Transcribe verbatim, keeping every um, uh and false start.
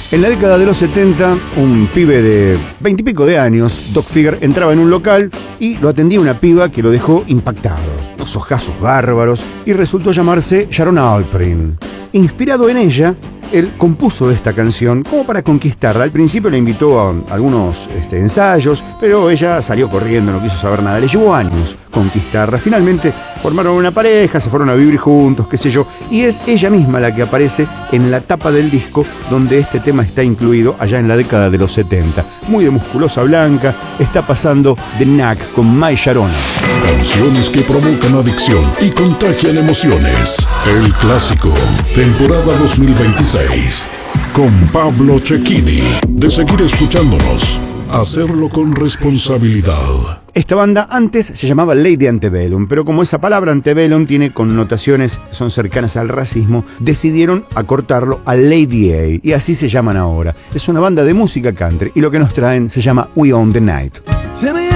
En la década de los setenta, un pibe de veintipico de años, Doc Figger, entraba en un local y lo atendía una piba que lo dejó impactado. Los ojazos bárbaros, y resultó llamarse Sharon Alprin. Inspirado en ella, él compuso esta canción como para conquistarla. Al principio le invitó a algunos este, ensayos, pero ella salió corriendo, no quiso saber nada. Le llevó años conquistarla. Finalmente formaron una pareja, se fueron a vivir juntos, qué sé yo, y es ella misma la que aparece en la tapa del disco donde este tema está incluido allá en la década de los setenta. Muy de musculosa blanca, está pasando The Knack con My Sharona. Canciones que provocan adicción y contagian emociones. El clásico, temporada dos mil veintiséis, con Pablo Cecchini. De seguir escuchándonos, hacerlo con responsabilidad. Esta banda antes se llamaba Lady Antebellum, pero como esa palabra Antebellum tiene connotaciones, son cercanas al racismo, decidieron acortarlo a Lady A, y así se llaman ahora. Es una banda de música country y lo que nos traen se llama We Own the Night.